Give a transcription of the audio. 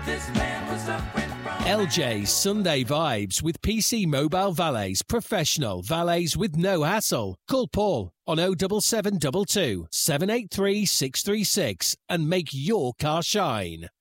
LJ's Sunday Vibes with PC Mobile Valets. Professional valets with no hassle. Call Paul on 07722 783 636 and make your car shine.